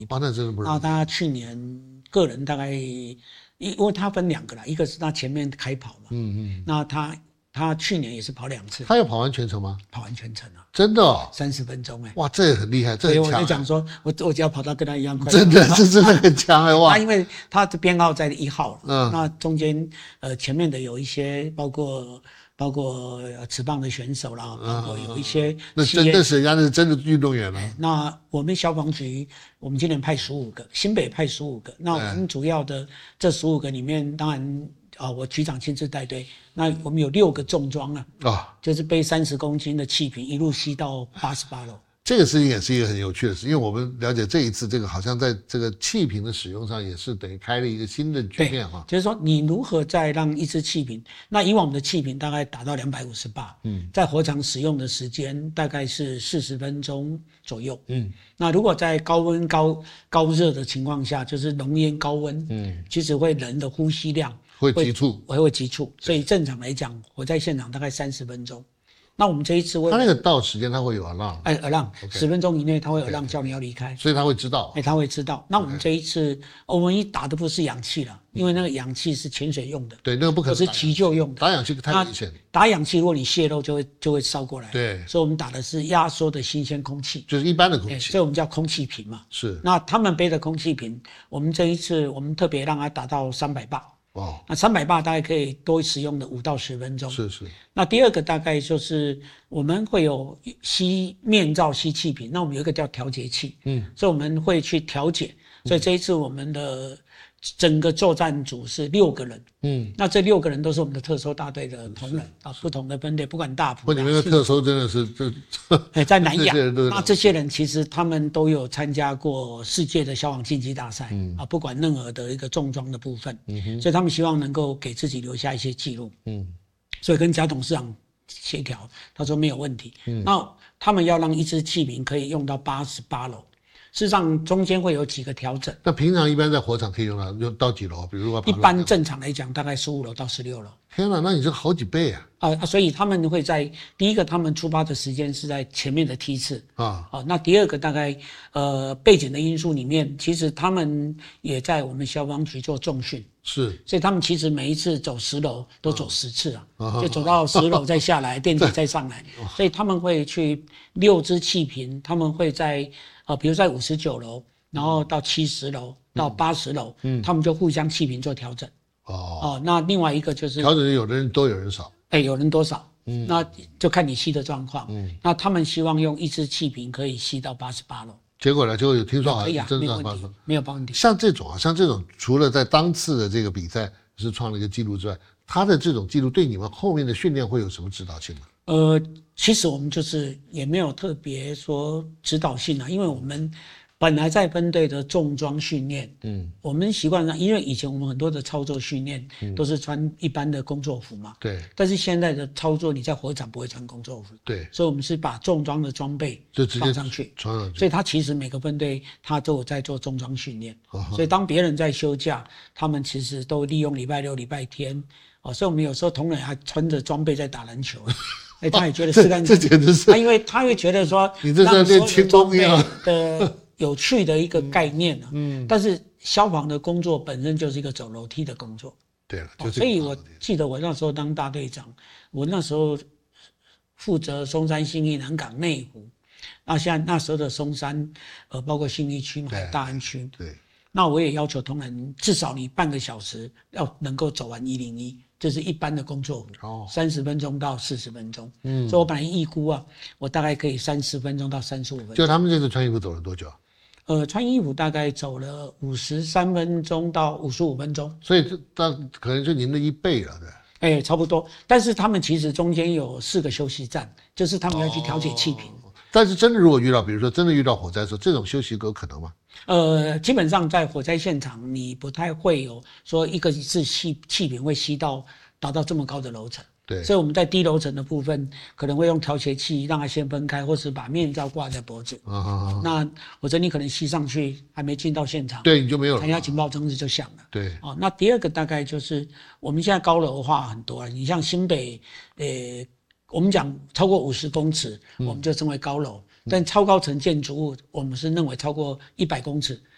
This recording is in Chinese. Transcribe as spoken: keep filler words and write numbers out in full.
哦，那真的不容易。 那他去年个人大概，因为他分两个啦，一个是他前面开跑嘛，嗯嗯，那他他去年也是跑两次， 他要跑完全程吗？ 跑完全程啊， 真的哦， 三十分钟哎、欸， 哇，这也很厉害，这所以很强、啊。 我就讲说，我我只要跑到跟他一样快， 真的，这真的很强哎、欸、哇！ 他因为他的编号在一号，嗯，那中间呃前面的有一些包括。包括持棒的选手啦，包括有一些、嗯、 那真的是人家那是真的运动员了、啊。 那我们消防局，我们今年派十五个，新北派十五个。那我们主要的这十五个里面，当然啊、呃，我局长亲自带队。那我们有六个重装啊，哦、就是背三十公斤的气瓶，一路吸到八十八楼。 这个事情也是一个很有趣的事，因为我们了解这一次这个好像在这个气瓶的使用上也是等于开了一个新的局面哈。 就是说你如何再让一支气瓶，那以往我们的气瓶大概达到两百五十巴，嗯，在火场使用的时间大概是四十分钟左右，嗯，那如果在高温高高热的情况下，就是浓烟高温，嗯，其实会人的呼吸量会急促， 会会急促，所以正常来讲，火灾现场大概三十分钟。那我们这一次， 他那个到时间他会有 alarm， 哎 alarm， 十分钟以内他会 alarm 叫你要离开， 所以他会知道， 哎他会知道。那我们这一次，我们一打的不是氧气了，因为那个氧气是潜水用的， 对，那个不可能， 是急救用的， 打氧气太危险。 打氧气如果你泄漏就会就会烧过来， 对， 所以我们打的是压缩的新鲜空气， 就是一般的空气， 所以我们叫空气瓶嘛。 是。 那他们背的空气瓶，我们这一次我们特别让它达到三百巴。 哦， 那三百巴大概可以多使用的五到十分钟。 是是。 那第二个大概就是我们会有吸面罩吸气瓶，那我们有一个叫调节器，嗯，所以我们会去调节。所以这一次我们的整个作战组是六个人，嗯，那这六个人都是我们的特搜大队的同仁啊，不同的分队，不管大埔。 不，你们的特搜真的是这， 哎，在南亚，那这些人其实他们都有参加过世界的消防竞技大赛，嗯啊，不管任何的一个重装的部分，嗯哼，所以他们希望能够给自己留下一些记录，嗯，所以跟贾董事长协调，他说没有问题，嗯，那他们要让一支气瓶可以用到八十八楼。事实上，中间会有几个调整。 那平常一般在火场可以用到用到几楼？比如说， 一般正常来讲，大概十五楼到十六楼。 天哪，那你这好几倍啊！ 啊，所以他们会在第一个，他们出发的时间是在前面的梯次啊。 啊，那第二个大概呃背景的因素里面，其实他们也在我们消防局做重训。 是， 所以他们其实每一次走十楼都走十次啊，啊就走到十楼再下来，电梯再上来，所以他们会去六支气瓶，他们会在呃，比如在五十九楼，然后到七十楼，到八十楼，嗯，他们就互相气瓶做调整。哦，哦，那另外一个就是调整，有的人多，有人少， 哎，有人多少，嗯，那就看你吸的状况，嗯，那他们希望用一支气瓶可以吸到八十八楼。 结果呢，就有听说好像真的发生，没有问题。 像这种啊，像这种，除了在当次的这个比赛是创了一个记录之外，他的这种记录对你们后面的训练会有什么指导性吗？ 呃，其实我们就是也没有特别说指导性啊，因为我们本来在分队的重装训练，嗯，我们习惯上，因为以前我们很多的操作训练都是穿一般的工作服嘛， 对、嗯， 但是现在的操作你在火场不会穿工作服， 对， 所以我们是把重装的装备就直接放上去， 穿上去， 所以他其实每个分队他都有在做重装训练，哦，所以当别人在休假，他们其实都利用礼拜六、礼拜天，哦，所以我们有时候同仁还穿着装备在打篮球。哎，他也觉得是干这简直是， 因为他会觉得说， 你这是练轻功一样的有趣的一个概念啊。嗯，但是消防的工作本身就是一个走楼梯的工作。 对了，就所以我记得我那时候当大队长，我那时候负责松山、信义、南港、内湖。那现在那时候的松山，呃，包括信义区嘛，还有大安区。 对。 那我也要求同仁，至少你半个小时要能够走完一零一。这是一般的工作服，哦，三十分钟到四十分钟，嗯，所以我本来预估啊，我大概可以三十分钟到三十五分钟。 就他们这次穿衣服走了多久啊？ 呃，穿衣服大概走了五十三分钟到五十五分钟， 所以这那可能就您的一倍了，对。 哎、欸，差不多。但是他们其实中间有四个休息站，就是他们要去调节气瓶。 哦，但是真的如果遇到，比如说真的遇到火灾的时候，这种休息有可能吗？ 呃，基本上在火灾现场，你不太会有说一个是气气瓶会吸到达到这么高的楼层。 对， 所以我们在低楼层的部分可能会用调节器让它先分开，或是把面罩挂在脖子。啊啊啊！那或者你可能吸上去还没进到现场， 对，你就没有了。 弹压警报灯就响了。 对。 哦，那第二个大概就是我们现在高楼化很多了，你像新北，呃，我们讲超过五十公尺，我们就称为高楼。嗯，但超高层建筑物，我们是认为超过一百公尺，